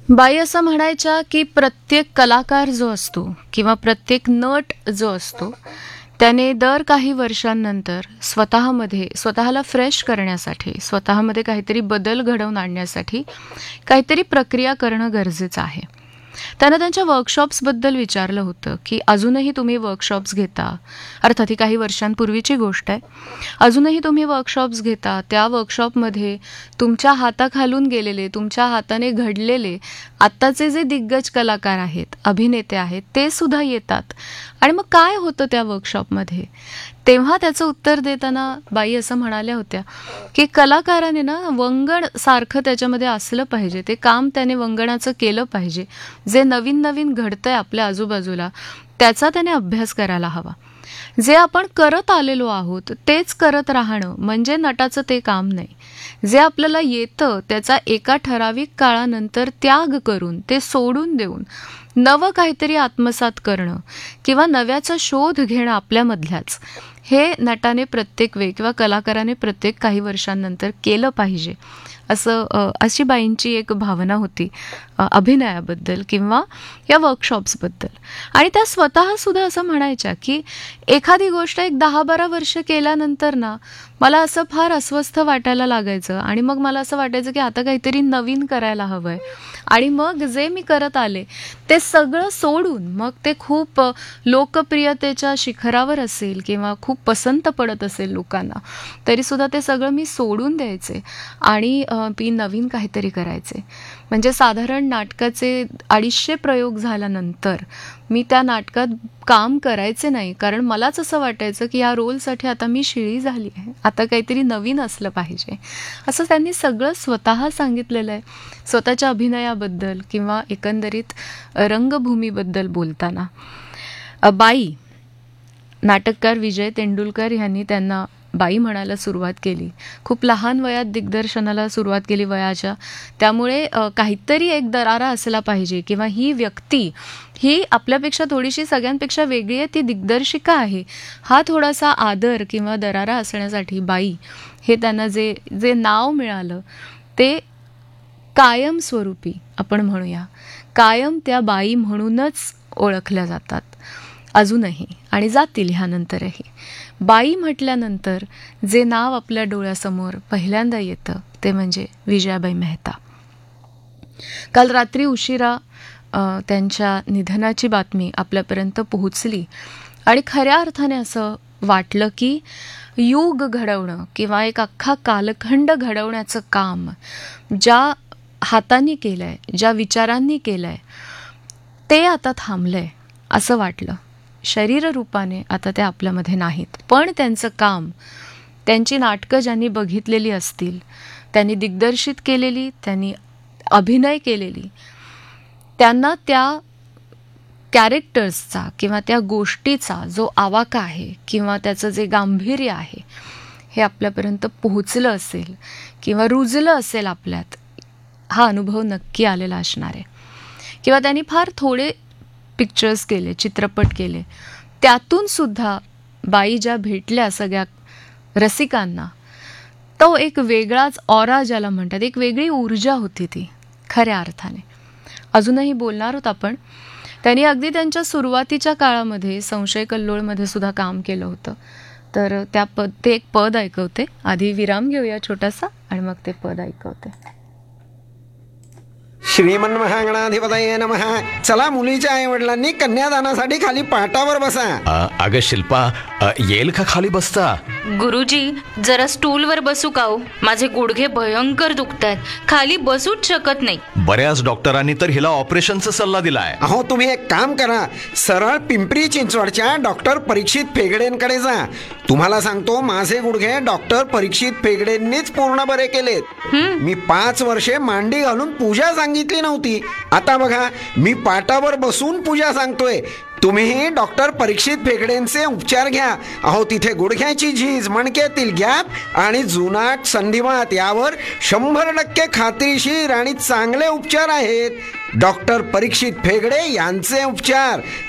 बाई असं म्हणायच्या की प्रत्येक कलाकार जो असतो किंवा प्रत्येक नट जो असतो त्याने दर काही वर्षांनंतर स्वतःला फ्रेश करण्यासाठी, स्वतःमध्ये काहीतरी बदल घडवून आणण्यासाठी काहीतरी प्रक्रिया करणं गरजेचं आहे. त्यानं त्यांच्या वर्कशॉप्सबद्दल विचारलं होतं की अजूनही तुम्ही वर्कशॉप्स घेता, अर्थात ही काही वर्षांपूर्वीची गोष्ट आहे, अजूनही तुम्ही वर्कशॉप्स घेता, त्या वर्कशॉपमध्ये तुमच्या हाताखालून गेलेले, तुमच्या हाताने घडलेले आत्ताचे जे दिग्गज कलाकार आहेत, अभिनेते आहेत, ते सुद्धा येतात. आणि मग काय होतं त्या वर्कशॉपमध्ये? तेव्हा त्याचं उत्तर देताना बाई असं म्हणाल्या होत्या की कलाकाराने ना वंगण सारखं त्याच्यामध्ये असलं पाहिजे, ते काम त्याने वंगणाचं केलं पाहिजे. जे नवीन नवीन घडतंय आपल्या आजूबाजूला त्याचा त्याने अभ्यास करायला हवा. जे आपण करत आलेलो आहोत तेच करत राहणं म्हणजे नटाचं ते काम नाही. जे आपल्याला येतं त्याचा एका ठराविक काळानंतर त्याग करून, ते सोडून देऊन नवं काहीतरी आत्मसात करणं किंवा नव्याचा शोध घेणं आपल्यामधल्याच, हे नटाने प्रत्येक वेळ किंवा कलाकाराने प्रत्येक काही वर्षांनंतर केलं पाहिजे. अशी बाईंची एक भावना होती अभिनयाबद्दल किंवा या वर्कशॉप्सबद्दल. आणि त्या स्वतःसुद्धा असं म्हणायच्या की एखादी गोष्ट एक 10-12 वर्ष केल्यानंतर ना मला असं फार अस्वस्थ वाटायला लागायचं आणि मग मला असं वाटायचं की आता काहीतरी नवीन करायला हवं आहे. आणि मग जे मी करत आले ते सगळं सोडून, मग ते खूप लोकप्रियतेच्या शिखरावर असेल किंवा खूप पसंत पडत असेल लोकांना, तरीसुद्धा ते सगळं मी सोडून द्यायचे आणि मी नवीन काहीतरी करायचे. म्हणजे साधारण नाटकाचे 250 प्रयोग झाल्यानंतर मी त्या नाटकात काम करायचे नाही, कारण मलाच असं वाटायचं की या रोलसाठी आता मी शिळी झाली आहे, आता काहीतरी नवीन असलं पाहिजे. असं त्यांनी सगळं स्वतः सांगितलेलं आहे स्वतःच्या अभिनयाबद्दल किंवा एकंदरीत रंगभूमीबद्दल बोलताना. बाई, नाटककार विजय तेंडुलकर यांनी त्यांना बाई म्हणायला सुरुवात केली. खूप लहान वयात दिग्दर्शनाला सुरुवात केली वयाच्या, त्यामुळे काहीतरी एक दरारा असला पाहिजे किंवा ही व्यक्ती ही आपल्यापेक्षा थोडीशी सगळ्यांपेक्षा वेगळी आहे, ती दिग्दर्शिका आहे, हा थोडासा आदर किंवा दरारा असण्यासाठी बाई हे त्यांना जे नाव मिळालं ते कायमस्वरूपी आपण म्हणूया, कायम त्या बाई म्हणूनच ओळखल्या जातात अजूनही आणि जातील ह्यानंतरही. बाई म्हटल्यानंतर जे नाव आपल्या डोळ्यासमोर पहिल्यांदा येतं ते म्हणजे विजयाबाई मेहता. काल रात्री उशिरा त्यांच्या निधनाची बातमी आपल्यापर्यंत पोहोचली आणि खऱ्या अर्थाने असं वाटलं की युग घडवणं किंवा एक अख्खा कालखंड घडवण्याचं काम ज्या हातांनी केलं आहे, ज्या विचारांनी केलं आहे, ते आता थांबलं आहे असं वाटलं. शरीररूपाने आता ते आपल्यामध्ये नाहीत, पण त्यांचं काम, त्यांची नाटकं ज्यांनी बघितलेली असतील, त्यांनी दिग्दर्शित केलेली, त्यांनी अभिनय केलेली, त्यांना त्या कॅरेक्टर्सचा किंवा त्या गोष्टीचा जो आवाका आहे किंवा त्याचं जे गांभीर्य आहे हे आपल्यापर्यंत पोहोचलं असेल किंवा रुजलं असेल आपल्यात, हा अनुभव नक्की आलेला असणार आहे. किंवा त्यांनी फार थोडे पिक्चर्स केले, चित्रपट केले, त्यातून सुद्धा बाई ज्या भेटल्या सगळ्या रसिकांना, तो एक वेगळाच ऑरा ज्याला म्हणतात, एक वेगळी ऊर्जा होती ती खऱ्या अर्थाने. अजूनही बोलणार आहोत आपण. त्यांनी अगदी त्यांच्या सुरुवातीच्या काळामध्ये संशय कल्लोळमध्ये सुद्धा काम केलं होतं. तर ते एक पद ऐकवते. आधी विराम घेऊया छोटासा आणि मग ते पद ऐकवते. श्रीमन्महागणाधिपतये नमः. चला, मुलीच्या आई वडिलांनी कन्यादानासाठी खाली पाटावर बसा. अगं शिल्पा, येईल का खाली बसता? गुरुजी, जरा स्टूलवर बसू का हो? माझे गुडघे भयंकर दुखतायत, खाली बसूच शकत नाही. बऱ्याच डॉक्टरांनी तर हिला ऑपरेशनचा सल्ला दिलाय. अहो, तुम्ही एक काम करा, सरळ पिंपरी चिंचवडच्या डॉक्टर परीक्षित फेगडेंकडे जा. तुम्हाला सांगतो, माझे गुडघे डॉक्टर परीक्षित फेगडेंनीच पूर्ण बरे केलेत. मी 5 वर्षे मांडी घालून पूजा सांगितली नव्हती. आता बघा, मी पाटावर बसून पूजा सांगतोय. तुम्हीही डॉक्टर परीक्षित फेगडेंचे उपचार घ्या. अहो, तिथे गुडघ्याची झीज, मणक्यातील गॅप आणि जुनाट संधिवात यावर 100% खात्रीशीर आणि चांगले उपचार आहेत. डॉक्टर परीक्षित फेगडे यांचे उपचार